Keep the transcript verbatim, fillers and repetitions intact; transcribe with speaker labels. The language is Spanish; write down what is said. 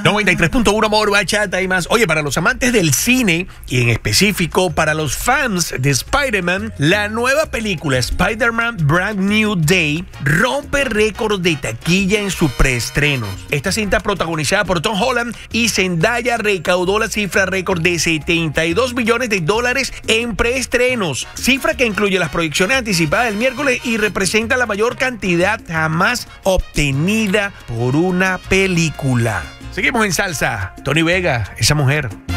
Speaker 1: noventa y tres punto uno Amor, Bachata y más. Oye, para los amantes del cine y en específico para los fans de Spider-Man, la nueva película Spider-Man Brand New Day rompe récord de taquilla en su preestreno. Esta cinta, protagonizada por Tom Holland y Zendaya, recaudó la cifra récord de setenta y dos millones de dólares en preestrenos, cifra que incluye las proyecciones anticipadas del miércoles y representa la mayor cantidad jamás obtenida por una película. Seguimos en salsa. Tony Vega, esa mujer.